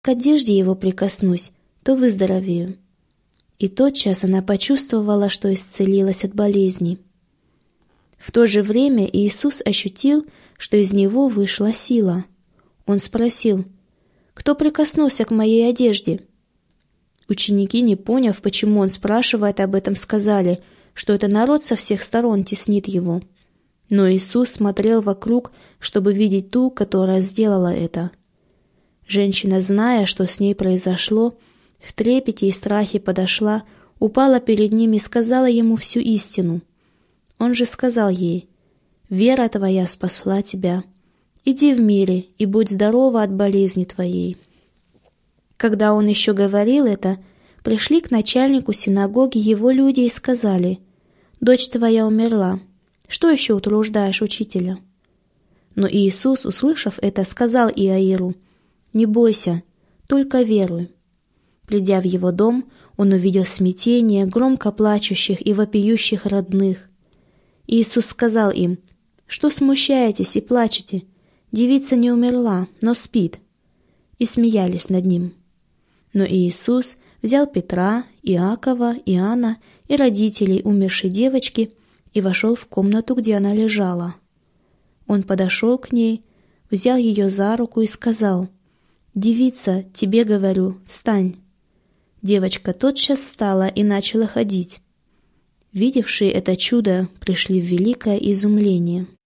к одежде его прикоснусь, то выздоровею». И тотчас она почувствовала, что исцелилась от болезни. В то же время Иисус ощутил, что из него вышла сила. Он спросил: «Кто прикоснулся к моей одежде?» Ученики, не поняв, почему он спрашивает об этом, сказали, что это народ со всех сторон теснит его. Но Иисус смотрел вокруг, чтобы видеть ту, которая сделала это. Женщина, зная, что с ней произошло, в трепете и страхе подошла, упала перед ним и сказала ему всю истину. Он же сказал ей: «Вера твоя спасла тебя. Иди в мире и будь здорова от болезни твоей». Когда он еще говорил это, пришли к начальнику синагоги его люди и сказали: «Дочь твоя умерла. Что еще утруждаешь учителя?» Но Иисус, услышав это, сказал Иаиру: «Не бойся, только веруй». Придя в его дом, он увидел смятение, громко плачущих и вопиющих родных. Иисус сказал им: «Что смущаетесь и плачете? Девица не умерла, но спит». И смеялись над ним. Но Иисус взял Петра, Иакова, Иоанна и родителей умершей девочки и вошел в комнату, где она лежала. Он подошел к ней, взял ее за руку и сказал: «Девица, тебе говорю, встань». Девочка тотчас встала и начала ходить. Видевшие это чудо пришли в великое изумление.